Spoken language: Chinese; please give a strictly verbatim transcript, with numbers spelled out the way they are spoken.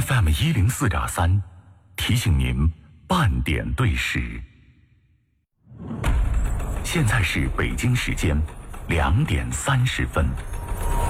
F M 一零四点三，提醒您半点对时。现在是北京时间两点三十分。